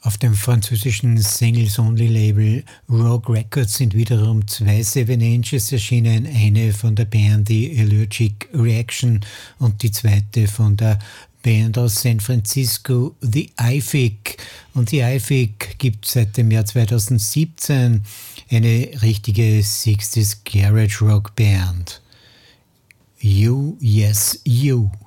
Auf dem französischen Singles-Only-Label Rogue Records sind wiederum 2 7 Inches erschienen, eine von der Band The Allergic Reaction und die zweite von der Band aus San Francisco, The IFIC. Und The IFIC gibt seit dem Jahr 2017 eine richtige 60s Garage Rock Band. You, Yes, You.